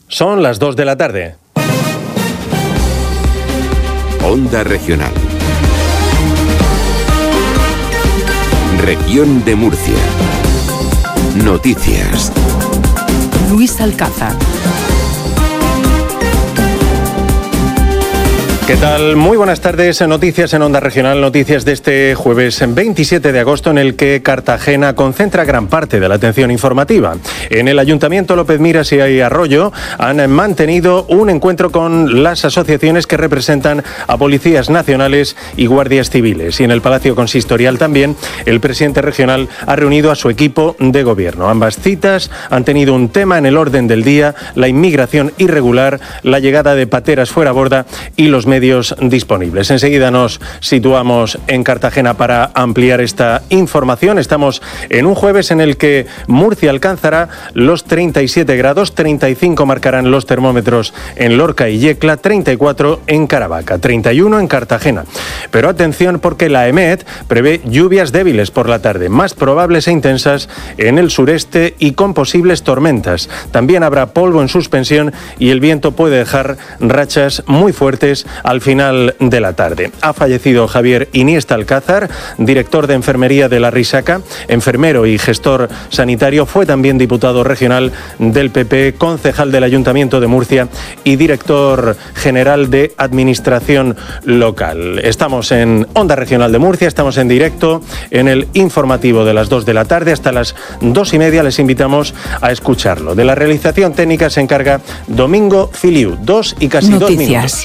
Son las 2 de la tarde. Onda Regional. Región de Murcia. Noticias. Luis Alcázar. ¿Qué tal? Muy buenas tardes. Noticias en Onda Regional, noticias de este jueves 27 de agosto en el que Cartagena concentra gran parte de la atención informativa. En el Ayuntamiento López Miras y Arroyo han mantenido un encuentro con las asociaciones que representan a policías nacionales y guardias civiles. Y en el Palacio Consistorial también el presidente regional ha reunido a su equipo de gobierno. Ambas citas han tenido un tema en el orden del día: la inmigración irregular, la llegada de pateras fuera borda y los medios disponibles. Enseguida nos situamos en Cartagena para ampliar esta información. Estamos en un jueves en el que Murcia alcanzará los 37 grados, 35 marcarán los termómetros en Lorca y Yecla, 34 en Caravaca, 31 en Cartagena. Pero atención, porque la EMET prevé lluvias débiles por la tarde, más probables e intensas en el sureste y con posibles tormentas. También habrá polvo en suspensión y el viento puede dejar rachas muy fuertes al final de la tarde. Ha fallecido Javier Iniesta Alcázar, director de enfermería de La Risaca, enfermero y gestor sanitario. Fue también diputado regional del PP, concejal del Ayuntamiento de Murcia y director general de Administración Local. Estamos en Onda Regional de Murcia, estamos en directo en el informativo de las 2 de la tarde. Hasta las 2:30 les invitamos a escucharlo. De la realización técnica se encarga Domingo Filiu. 2 y casi 2 minutos.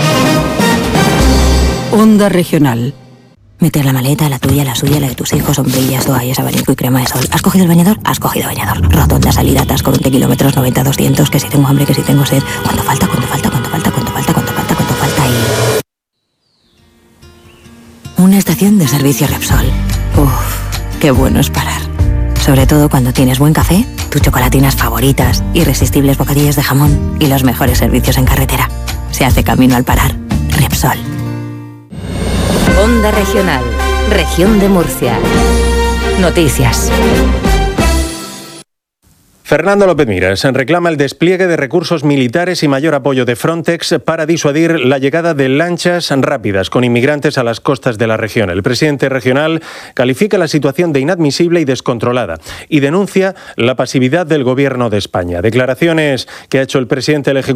Onda Regional. Meter la maleta, la tuya, la suya, la de tus hijos, sombrillas, toallas, abanico y crema de sol. ¿Has cogido el bañador? Has cogido bañador. Rotonda, salida, atasco, 20 kilómetros, 90, 200, que si tengo hambre, que si tengo sed. ¿Cuánto falta? Una estación de servicio Repsol. Uf, qué bueno es parar. Sobre todo cuando tienes buen café, tus chocolatinas favoritas, irresistibles bocadillos de jamón y los mejores servicios en carretera. Se hace camino al parar. Repsol. Onda Regional, Región de Murcia. Noticias. Fernando López Miras reclama el despliegue de recursos militares y mayor apoyo de Frontex para disuadir la llegada de lanchas rápidas con inmigrantes a las costas de la región. El presidente regional califica la situación de inadmisible y descontrolada y denuncia la pasividad del Gobierno de España. Declaraciones que ha hecho el presidente del Ejecutivo